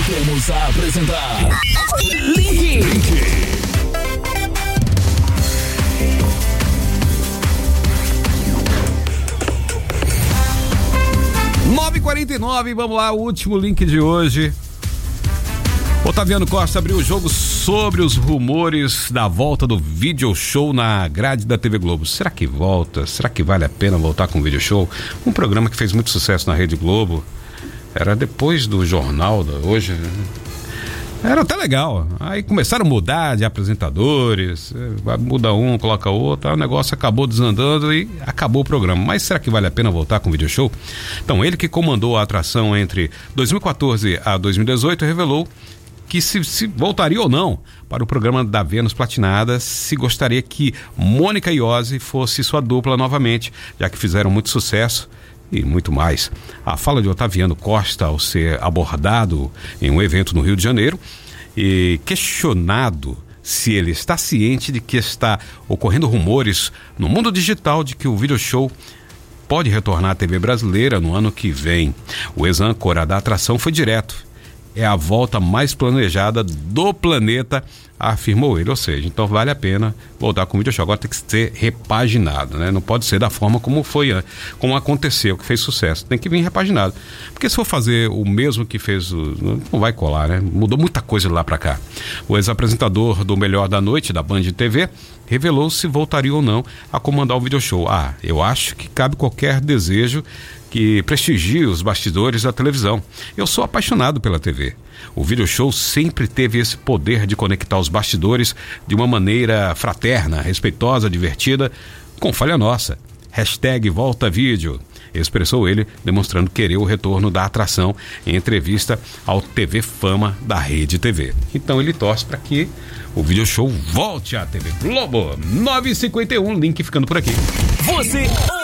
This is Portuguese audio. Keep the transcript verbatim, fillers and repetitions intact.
Voltamos a apresentar Link. Link. nove e quarenta e nove, vamos lá, o último link de hoje. Otaviano Costa abriu o jogo sobre os rumores da volta do video show na grade da T V Globo. Será que volta? Será que vale a pena voltar com o video show? Um programa que fez muito sucesso na Rede Globo. Era depois do jornal da hoje. Era até legal. Aí começaram a mudar de apresentadores, muda um, coloca outro, aí o negócio acabou desandando e acabou o programa. Mas será que vale a pena voltar com o video show? Então, ele que comandou a atração entre dois mil e quatorze a dois mil e dezoito revelou que se, se voltaria ou não para o programa da Vênus Platinada, se gostaria que Mônica e Ozzy fosse sua dupla novamente, já que fizeram muito sucesso e muito mais. A fala de Otaviano Costa, ao ser abordado em um evento no Rio de Janeiro e questionado se ele está ciente de que está ocorrendo rumores no mundo digital de que o video show pode retornar à T V brasileira no ano que vem. O ex-âncora da atração foi direto: é a volta mais planejada do planeta, afirmou ele. Ou seja, então vale a pena voltar com o video show. Agora tem que ser repaginado, né? Não pode ser da forma como foi, como aconteceu, que fez sucesso. Tem que vir repaginado. Porque se for fazer o mesmo que fez, não vai colar, né? Mudou muita coisa de lá pra cá. O ex-apresentador do Melhor da Noite, da Band T V, revelou se voltaria ou não a comandar o video show. Ah, eu acho que cabe qualquer desejo que prestigie os bastidores da televisão. Eu sou apaixonado pela T V. O video show sempre teve esse poder de conectar os bastidores de uma maneira fraterna, respeitosa, divertida, com falha nossa. Hashtag volta vídeo, expressou ele, demonstrando querer o retorno da atração em entrevista ao T V Fama da Rede T V. Então ele torce para que o video show volte à T V Globo. nove e cinquenta e um, link ficando por aqui. Você